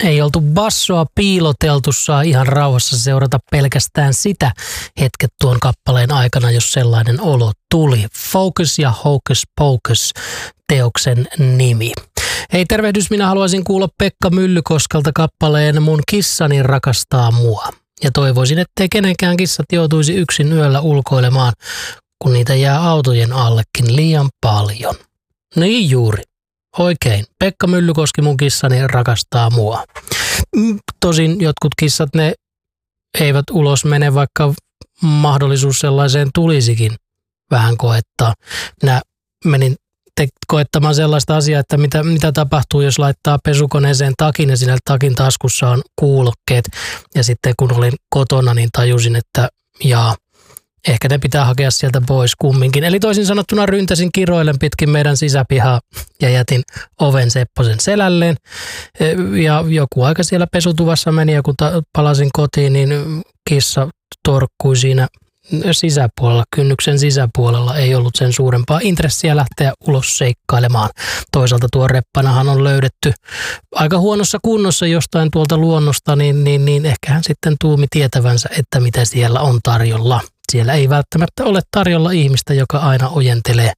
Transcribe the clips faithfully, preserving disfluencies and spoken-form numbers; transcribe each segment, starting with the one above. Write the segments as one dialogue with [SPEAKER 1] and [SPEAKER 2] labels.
[SPEAKER 1] Ei oltu bassoa piiloteltu, saa ihan rauhassa seurata pelkästään sitä hetket tuon kappaleen aikana, jos sellainen olo tuli. Focus ja Hocus Pocus teoksen nimi. Hei, tervehdys, minä haluaisin kuulla Pekka Myllykoskelta kappaleen Mun kissani rakastaa mua. Ja toivoisin, ettei kenenkään kissat joutuisi yksin yöllä ulkoilemaan, kun niitä jää autojen allekin liian paljon. Niin juuri. Oikein. Pekka Myllykoski, mun kissani rakastaa mua. Tosin jotkut kissat, ne eivät ulos mene, vaikka mahdollisuus sellaiseen tulisikin vähän koettaa. Minä menin te- koettamaan sellaista asiaa, että mitä, mitä tapahtuu, jos laittaa pesukoneeseen takin ja siinä takin taskussa on kuulokkeet. Ja sitten kun olin kotona, niin tajusin, että jaa, ehkä ne pitää hakea sieltä pois kumminkin. Eli toisin sanottuna ryntäsin kiroilen pitkin meidän sisäpihaa ja jätin oven Sepposen selälleen. Ja joku aika siellä pesutuvassa meni ja kun ta- palasin kotiin, niin kissa torkkui siinä sisäpuolella, kynnyksen sisäpuolella. Ei ollut sen suurempaa intressiä lähteä ulos seikkailemaan. Toisaalta tuo reppanahan on löydetty aika huonossa kunnossa jostain tuolta luonnosta, niin, niin, niin ehkä hän sitten tuumi tietävänsä, että mitä siellä on tarjolla. Siellä ei välttämättä ole tarjolla ihmistä, joka aina ojentelee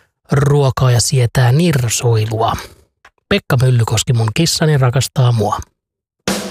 [SPEAKER 1] ruokaa ja sietää nirsoilua. Pekka Myllykoski, mun kissani rakastaa mua.